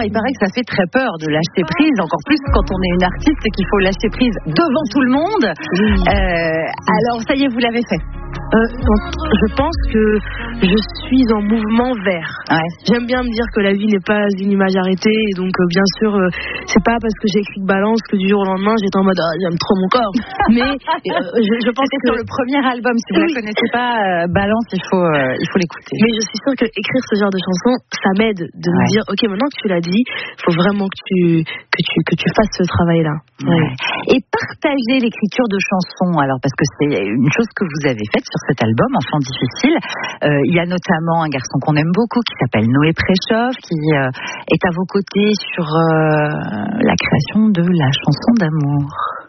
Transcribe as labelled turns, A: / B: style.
A: il paraît que ça fait très peur de lâcher prise, encore plus quand on est une artiste et qu'il faut lâcher prise devant tout le monde. Alors, ça y est, vous l'avez fait.
B: Je pense que je suis en mouvement vers.
A: Ouais.
B: J'aime bien me dire que la vie n'est pas une image arrêtée, et donc bien sûr c'est pas parce que j'ai écrit Balance que du jour au lendemain j'étais en mode j'aime trop mon corps. Mais je pense
A: que
B: que
A: sur le premier album, si vous ne la connaissez pas, Balance, il faut l'écouter.
B: Mais je suis sûre que écrire ce genre de chansons, ça m'aide de me dire ok, maintenant que tu l'as dit, il faut vraiment que tu fasses ce travail-là.
A: Ouais. Et partager l'écriture de chansons, alors parce que c'est une chose que vous avez faite sur cet album, Enfant difficile. Il y a notamment un garçon qu'on aime beaucoup qui s'appelle Noé Préchoff, qui est à vos côtés sur la création de la chanson d'amour.